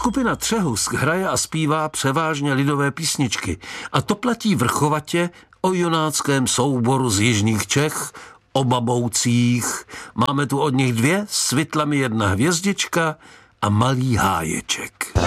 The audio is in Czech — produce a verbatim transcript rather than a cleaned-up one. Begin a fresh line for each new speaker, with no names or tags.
Skupina Třehusk hraje a zpívá převážně lidové písničky a to platí vrchovatě o junáckém souboru z jižních Čech, o baboucích. Máme tu od nich dvě, s vitlami jedna hvězdička a malý háječek.